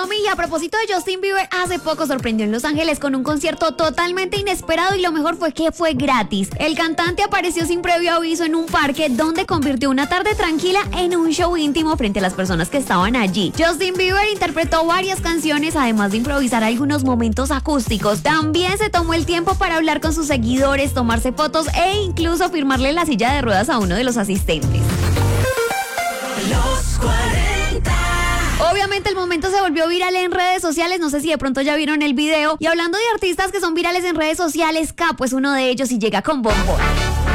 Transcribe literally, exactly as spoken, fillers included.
Tommy, y a propósito de Justin Bieber, hace poco sorprendió en Los Ángeles con un concierto totalmente inesperado y lo mejor fue que fue gratis. El cantante apareció sin previo aviso en un parque donde convirtió una tarde tranquila en un show íntimo frente a las personas que estaban allí. Justin Bieber interpretó varias canciones, además de improvisar algunos momentos acústicos. También se tomó el tiempo para hablar con sus seguidores, tomarse fotos e incluso firmarle la silla de ruedas a uno de los asistentes. Los cuarenta. Obviamente el momento se volvió viral en redes sociales, no sé si de pronto ya vieron el video. Y hablando de artistas que son virales en redes sociales, Capo es uno de ellos y llega con bombón.